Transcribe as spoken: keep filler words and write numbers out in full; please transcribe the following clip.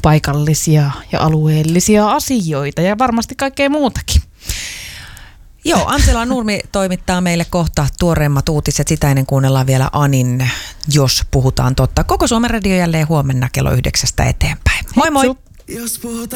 paikallisia ja alueellisia asioita ja varmasti kaikkea muutakin. Joo, Ansela Nurmi toimittaa meille kohta tuoreimmat uutiset. Sitä ennen kuunnellaan vielä Anin, jos puhutaan totta. Koko Suomen radio jälleen huomenna kello yhdeksästä eteenpäin. Moi moi! Jos